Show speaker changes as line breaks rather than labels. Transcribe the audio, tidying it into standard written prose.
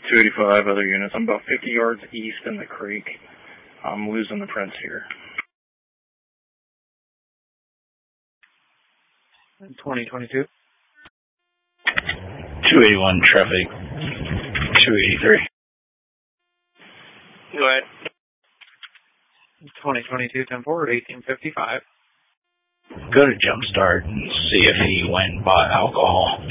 285 other units. I'm about 50 yards east in the creek. I'm losing the prints here.
2022.
281 traffic. 283.
Go ahead.
2022 10 forward 1855.
Go to Jumpstart and see if he went and bought alcohol.